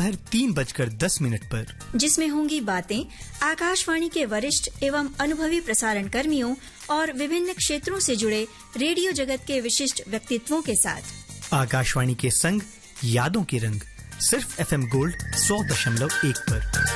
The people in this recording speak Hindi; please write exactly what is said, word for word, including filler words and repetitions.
दोपहर तीन बजकर दस मिनट पर, जिसमें होंगी बातें आकाशवाणी के वरिष्ठ एवं अनुभवी प्रसारण कर्मियों और विभिन्न क्षेत्रों से जुड़े रेडियो जगत के विशिष्ट व्यक्तित्वों के साथ। आकाशवाणी के संग यादों के रंग, सिर्फ एफएम गोल्ड सौ दशमलव एक पर।